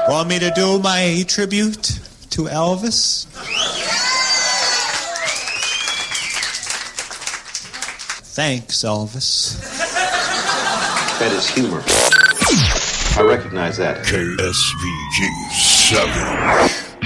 Want me to do my tribute to Elvis? Thanks, Elvis. That is humor. I recognize that. KSVG 7.